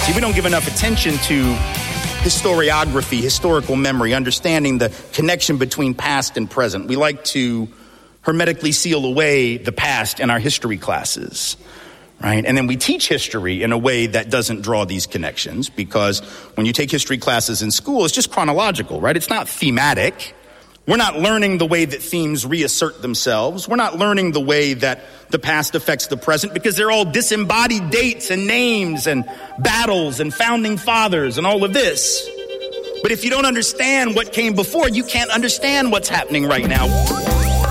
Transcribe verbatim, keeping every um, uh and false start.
See, we don't give enough attention to historiography, historical memory, understanding the connection between past and present. We like to hermetically seal away the past in our history classes, right? And then we teach history in a way that doesn't draw these connections, because when you take history classes in school, it's just chronological, right? It's not thematic. We're not learning the way that themes reassert themselves. We're not learning the way that the past affects the present, because they're all disembodied dates and names and battles and founding fathers and all of this. But if you don't understand what came before, you can't understand what's happening right now.